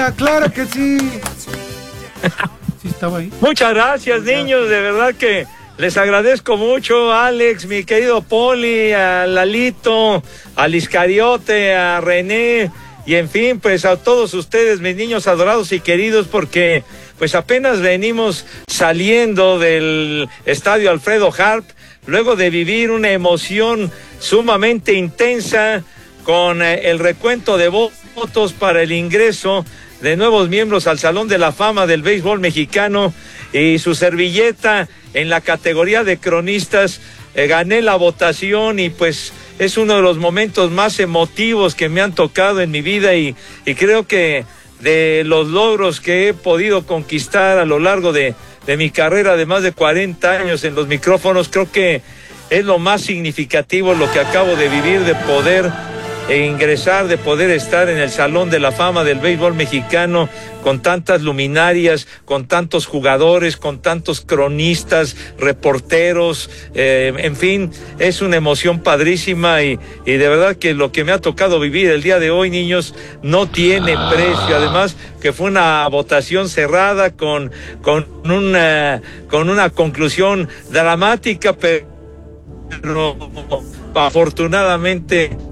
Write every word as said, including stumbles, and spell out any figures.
Claro que sí. Sí estaba ahí. Muchas gracias, niños, de verdad que les agradezco mucho, Alex, mi querido Poli, a Lalito, al Iscariote, a René, y en fin, pues a todos ustedes, mis niños adorados y queridos, porque pues apenas venimos saliendo del estadio Alfredo Harp, luego de vivir una emoción sumamente intensa con eh, el recuento de votos para el ingreso de nuevos miembros al Salón de la Fama del Béisbol Mexicano, y su servilleta en la categoría de cronistas, eh, gané la votación, y pues es uno de los momentos más emotivos que me han tocado en mi vida, y, y creo que de los logros que he podido conquistar a lo largo de, de mi carrera de más de cuarenta años en los micrófonos, creo que es lo más significativo lo que acabo de vivir, de poder e ingresar, de poder estar en el Salón de la Fama del Béisbol Mexicano, con tantas luminarias, con tantos jugadores, con tantos cronistas, reporteros, eh, en fin, es una emoción padrísima, y, y de verdad que lo que me ha tocado vivir el día de hoy, niños, no tiene precio. Además que fue una votación cerrada con, con, una, con una conclusión dramática, pero afortunadamente